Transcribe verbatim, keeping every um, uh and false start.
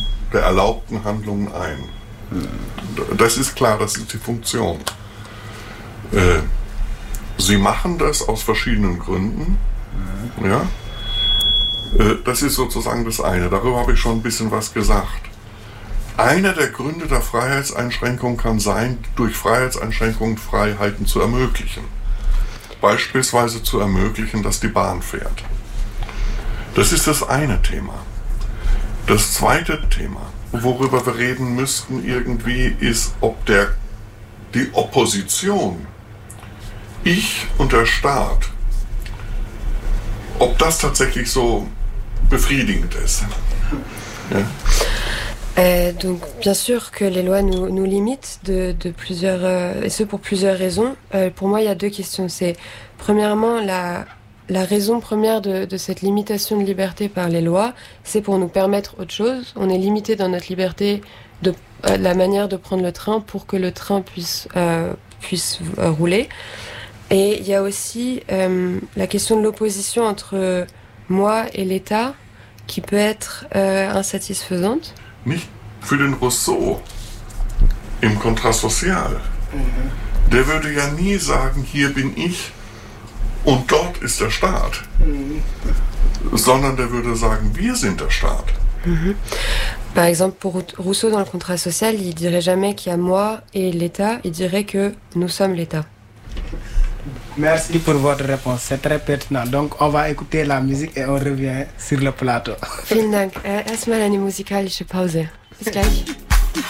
der erlaubten Handlungen ein. Das ist klar, das ist die Funktion. Äh, sie machen das aus verschiedenen Gründen. Ja? Äh, das ist sozusagen das eine. Darüber habe ich schon ein bisschen was gesagt. Einer der Gründe der Freiheitseinschränkung kann sein, durch Freiheitseinschränkungen Freiheiten zu ermöglichen. Beispielsweise zu ermöglichen, dass die Bahn fährt. Das ist das eine Thema. Das zweite Thema, worüber wir reden müssten irgendwie, ist, ob der, die Opposition, ich und der Staat, ob das tatsächlich so befriedigend ist. Ja. Euh, donc bien sûr que les lois nous, nous limitent de, de plusieurs, euh, et ce pour plusieurs raisons. Euh, pour moi, il y a deux questions. C'est premièrement la, la raison première de, de cette limitation de liberté par les lois, c'est pour nous permettre autre chose. On est limité dans notre liberté de euh, la manière de prendre le train pour que le train puisse, euh, puisse euh, rouler. Et il y a aussi euh, la question de l'opposition entre moi et l'État qui peut être euh, insatisfaisante. Nicht für den Rousseau im Contrat social. Mhm. Der würde ja nie sagen, hier bin ich und dort ist der Staat. Mhm. Sondern der würde sagen, wir sind der Staat. Mhm. Par exemple, pour Rousseau, dans le contrat social, il dirait jamais qu'il y a moi et l'État, il dirait que nous sommes l'État. Merci pour votre réponse, c'est très pertinent. Donc, on va écouter la musique et on revient sur le plateau. Vielen Dank. Erstmal eine musikalische Pause. Bis gleich.